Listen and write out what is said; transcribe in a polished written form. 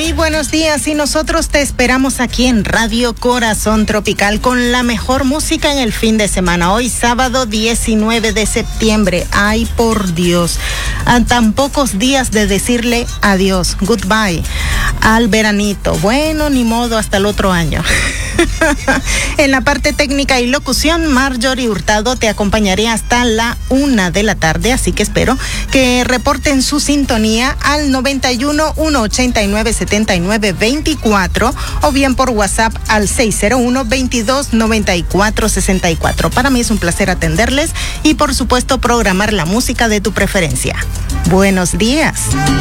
Muy buenos días y nosotros te esperamos aquí en Radio Corazón Tropical con la mejor música en el fin de semana. Hoy sábado 19 de septiembre. Ay, por Dios. A tan pocos días de decirle adiós, goodbye, al veranito. Bueno, ni modo, hasta el otro año. En la parte técnica y locución, Marjorie Hurtado te acompañaré hasta la 1 de la tarde, así que espero que reporten su sintonía al 91 189 79 24 o bien por WhatsApp al 601 22 94 64. Para mí es un placer atenderles y por supuesto programar la música de tu preferencia. Buenos días.